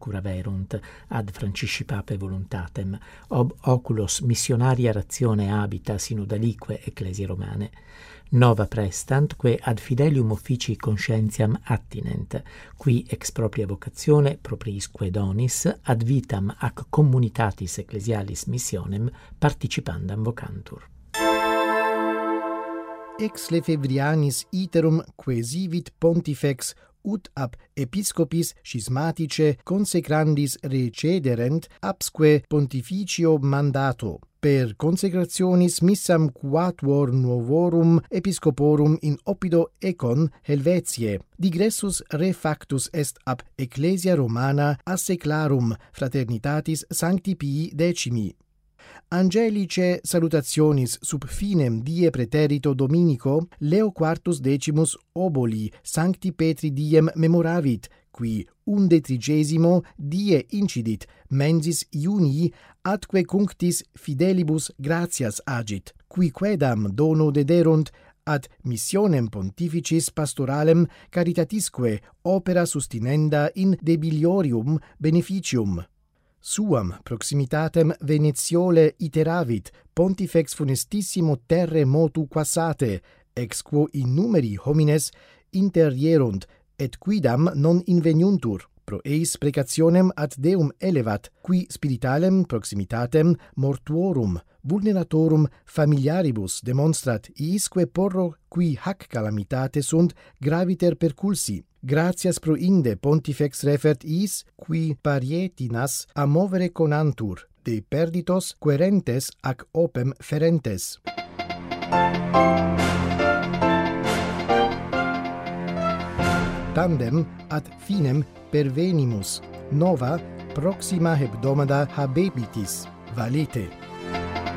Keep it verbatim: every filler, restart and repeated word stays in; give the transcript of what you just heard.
curaverunt ad Francisci Pape voluntatem, ob oculos missionaria ratione habita sinodalique ecclesiae Romane. Nova prestant, que ad fidelium officii conscientiam attinent, qui ex propria vocatione propriisque donis ad vitam ac communitatis ecclesialis missionem participandam vocantur. Ex Lefebvrianis iterum quesivit pontifex ut ab episcopis schismatice consecrandis recederent absque pontificio mandato, per consecrationis missam quatuor novorum episcoporum in oppido econ Helvetiae, digressus refactus est ab Ecclesia Romana asseclarum fraternitatis Sancti Pii Decimi. Angelice salutationis sub finem die praeterito Dominico Leo quartus decimus oboli Sancti Petri diem memoravit, qui undetrigesimo die incidit mensis Iunii atque cunctis fidelibus gratias agit, qui quedam dono dederunt ad missionem pontificis pastoralem caritatisque opera sustinenda in debiliorium beneficium. Suam proximitatem Venetiole iteravit pontifex funestissimo terre motu quassate, ex quo in numeri homines interierunt, et quidam non inveniuntur, pro eis precationem ad Deum elevat, qui spiritalem proximitatem mortuorum vulneratorum familiaribus demonstrat, iisque porro qui hac calamitate sunt graviter perculsi. Gratias pro inde pontifex refert is, qui parietinas a movere conantur, de perditos querentes ac opem ferentes. Tandem ad finem pervenimus, nova proxima hebdomada habebitis, valete.